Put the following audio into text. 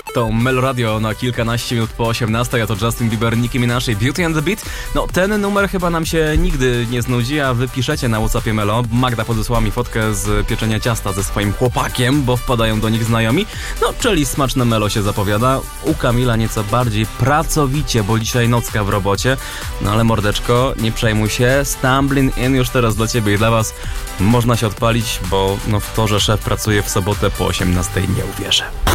To Melo Radio na kilkanaście minut po 18, a to Justin Bieber, Nicki Minaj, Beauty and the Beat. No ten numer chyba nam się nigdy nie znudzi, a wy piszecie na WhatsAppie Melo. Magda podesłała mi fotkę z pieczenia ciasta ze swoim chłopakiem, bo wpadają do nich znajomi. No, czyli smaczne Melo się zapowiada. U Kamila nieco bardziej pracowicie, bo dzisiaj nocka w robocie. No ale mordeczko, nie przejmuj się. Stumbling In już teraz dla ciebie i dla was. Można się odpalić, bo no w to, że szef pracuje w sobotę po 18 nie uwierzę.